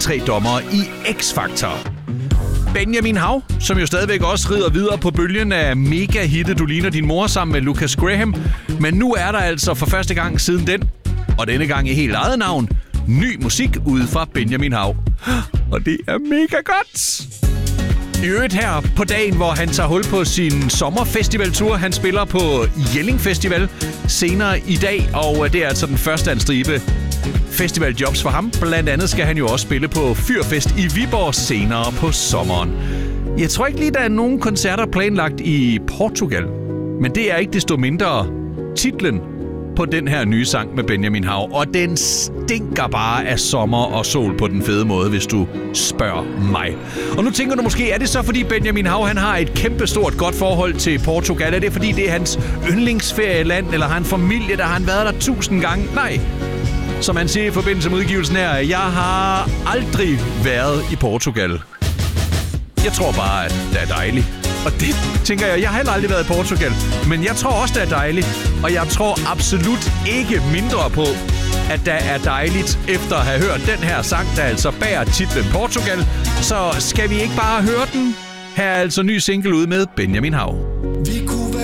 tre dommere i X-Factor. Benjamin Hav, som jo stadigvæk også rider videre på bølgen af mega-hittet Du ligner din mor sammen med Lucas Graham. Men nu er der altså for første gang siden den, og denne gang i helt eget navn, ny musik ude fra Benjamin Hav. Og det er mega godt! I øvrigt her på dagen, hvor han tager hul på sin sommerfestivaltur. Han spiller på Jelling Festival senere i dag, og det er altså den første af en stribe festivaljobs for ham. Blandt andet skal han jo også spille på Fyrfest i Viborg senere på sommeren. Jeg tror ikke lige, der er nogen koncerter planlagt i Portugal, men det er ikke desto mindre titlen på den her nye sang med Benjamin Hav, og den stinker bare af sommer og sol på den fede måde, hvis du spørger mig. Og nu tænker du måske, er det så fordi Benjamin Hav han har et kæmpestort godt forhold til Portugal? Er det fordi det er hans yndlingsferieland, eller har han familie, der har han været der 1000 gange? Nej. Som man siger i forbindelse med udgivelsen her, jeg har aldrig været i Portugal. Jeg tror bare, at det er dejligt. Og det tænker jeg har heller aldrig været i Portugal. Men jeg tror også, det er dejligt. Og jeg tror absolut ikke mindre på, at der er dejligt efter at have hørt den her sang, der altså bærer titlen Portugal. Så skal vi ikke bare høre den? Her er altså ny single ude med Benjamin Hav. Vi